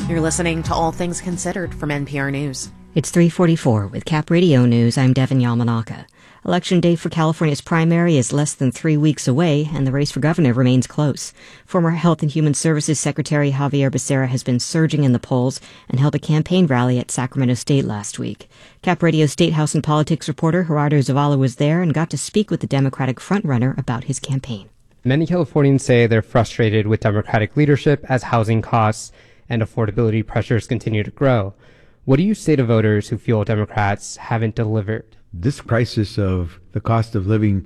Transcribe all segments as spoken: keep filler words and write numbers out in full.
You're listening to All Things Considered from N P R News. It's three forty-four with Cap Radio News. I'm Devin Yamanaka. Election day for California's primary is less than three weeks away, and the race for governor remains close. Former Health and Human Services Secretary Xavier Becerra has been surging in the polls and held a campaign rally at Sacramento State last week. Cap Radio State House and Politics reporter Gerardo Zavala was there and got to speak with the Democratic frontrunner about his campaign. Many Californians say they're frustrated with Democratic leadership as housing costs and affordability pressures continue to grow. What do you say to voters who feel Democrats haven't delivered? This crisis of the cost of living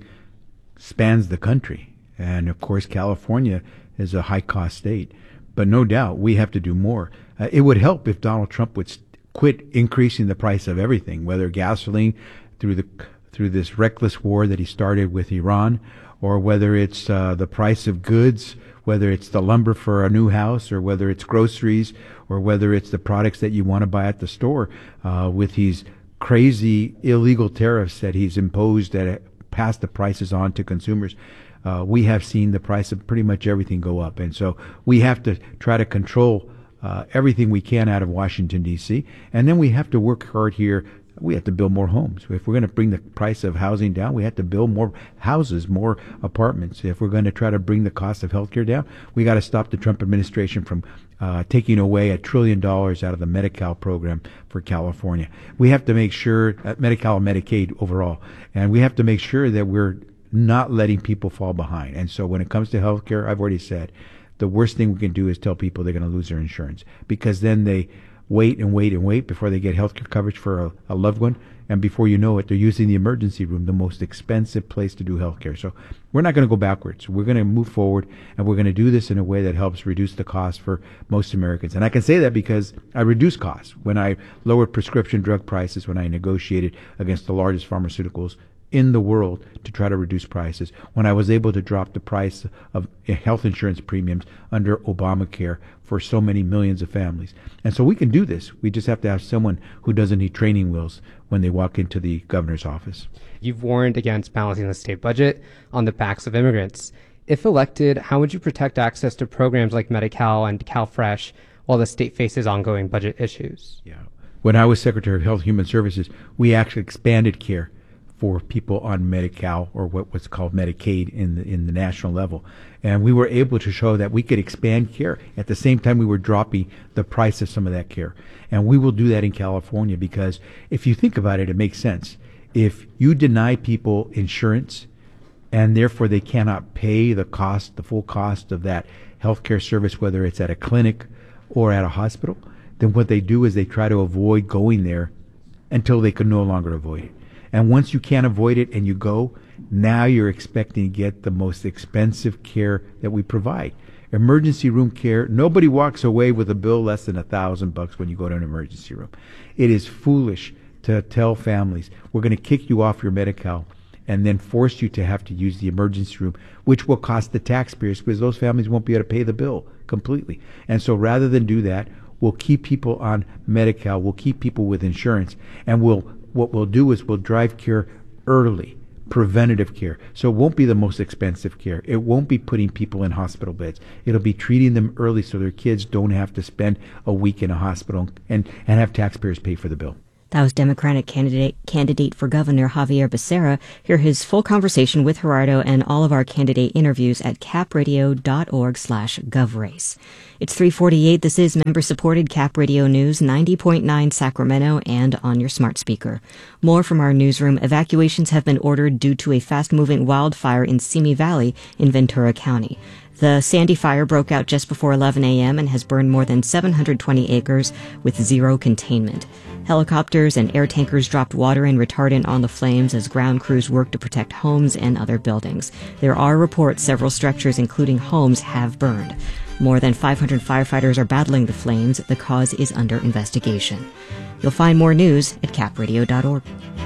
spans the country. And of course, California is a high-cost state. But no doubt, we have to do more. Uh, it would help if Donald Trump would st- quit increasing the price of everything, whether gasoline through the through this reckless war that he started with Iran, or whether it's uh, the price of goods, whether it's the lumber for a new house, or whether it's groceries, or whether it's the products that you want to buy at the store, uh, with these crazy illegal tariffs that he's imposed that pass the prices on to consumers. Uh, we have seen the price of pretty much everything go up. And so we have to try to control uh, everything we can out of Washington, D C. And then we have to work hard here. We have to build more homes. If we're going to bring the price of housing down, we have to build more houses, more apartments. If we're going to try to bring the cost of healthcare down, we got to stop the Trump administration from uh, taking away a trillion dollars out of the Medi-Cal program for California. We have to make sure, uh, Medi-Cal and Medicaid overall, and we have to make sure that we're not letting people fall behind. And so when it comes to healthcare, I've already said, the worst thing we can do is tell people they're going to lose their insurance, because then they wait and wait and wait before they get health care coverage for a, a loved one. And before you know it, they're using the emergency room, the most expensive place to do health care. So we're not going to go backwards. We're going to move forward, and we're going to do this in a way that helps reduce the cost for most Americans. And I can say that because I reduced costs when I lowered prescription drug prices, when I negotiated against the largest pharmaceuticals in the world to try to reduce prices, when I was able to drop the price of health insurance premiums under Obamacare for so many millions of families. And so we can do this. We just have to have someone who doesn't need training wheels when they walk into the governor's office. You've warned against balancing the state budget on the backs of immigrants. If elected, how would you protect access to programs like Medi-Cal and CalFresh while the state faces ongoing budget issues? Yeah. When I was Secretary of Health and Human Services, we actually expanded care for people on Medi-Cal, or what was called Medicaid in the, in the national level. And we were able to show that we could expand care. At the same time, we were dropping the price of some of that care. And we will do that in California, because if you think about it, it makes sense. If you deny people insurance, and therefore they cannot pay the cost, the full cost of that healthcare service, whether it's at a clinic or at a hospital, then what they do is they try to avoid going there until they can no longer avoid it. And once you can't avoid it and you go, now you're expecting to get the most expensive care that we provide. Emergency room care, nobody walks away with a bill less than a thousand bucks when you go to an emergency room. It is foolish to tell families, we're going to kick you off your Medi-Cal and then force you to have to use the emergency room, which will cost the taxpayers, because those families won't be able to pay the bill completely. And so rather than do that, we'll keep people on Medi-Cal, we'll keep people with insurance, and we'll what we'll do is we'll drive care early, preventative care. So it won't be the most expensive care. It won't be putting people in hospital beds. It'll be treating them early so their kids don't have to spend a week in a hospital and, and have taxpayers pay for the bill. That was Democratic candidate candidate for Governor Xavier Becerra. Hear his full conversation with Gerardo and all of our candidate interviews at capradio.org slash govrace. It's three forty-eight. This is member-supported Cap Radio News, ninety point nine Sacramento, and on your smart speaker. More from our newsroom. Evacuations have been ordered due to a fast-moving wildfire in Simi Valley in Ventura County. The Sandy Fire broke out just before eleven a.m. and has burned more than seven hundred twenty acres with zero containment. Helicopters and air tankers dropped water and retardant on the flames as ground crews work to protect homes and other buildings. There are reports several structures, including homes, have burned. More than five hundred firefighters are battling the flames. The cause is under investigation. You'll find more news at cap radio dot org.